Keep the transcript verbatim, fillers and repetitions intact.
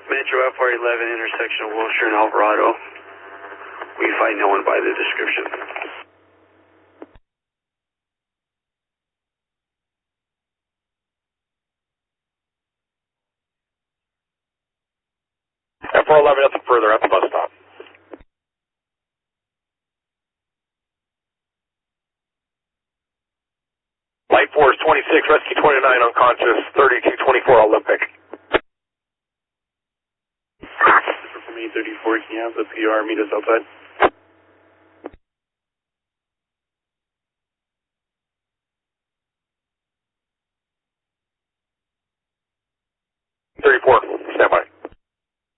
Metro F R eleven, intersection of Wilshire and Alvarado. We find no one by the description. F R eleven, nothing further at the bus stop. Light Force twenty-six, Rescue twenty-nine, unconscious, thirty-two twenty-four Olympic. From eight thirty-four, can you have the P R meet us outside?